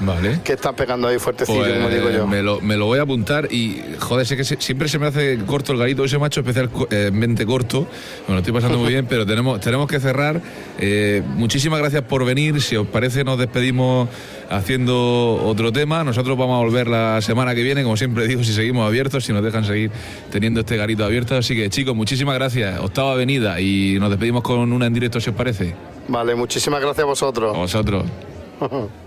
Vale. Que estás pegando ahí fuertecillo, pues, como digo yo. Me lo voy a apuntar y, joder, sé que siempre se me hace corto el garito. Ese macho especialmente corto. Me lo estoy pasando muy bien, pero tenemos que cerrar. Muchísimas gracias por venir. Si os parece, nos despedimos haciendo otro tema. Nosotros vamos a volver la semana que viene, como siempre digo, si seguimos abiertos, si nos dejan seguir teniendo este garito abierto. Así que, chicos, muchísimas gracias. Octava Avenida, y nos despedimos con una en directo, si os parece. Vale, muchísimas gracias a vosotros. A vosotros.